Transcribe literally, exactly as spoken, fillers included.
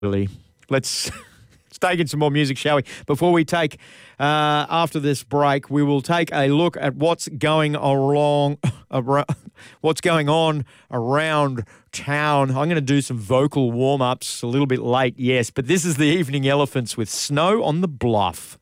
Really. Let's let's take in some more music, shall we? Before we take, uh, after this break, we will take a look at what's going along, around, what's going on around town. I'm going to do some vocal warm-ups a little bit late, yes, but this is the Evening Elephants with Snow on the Bluff.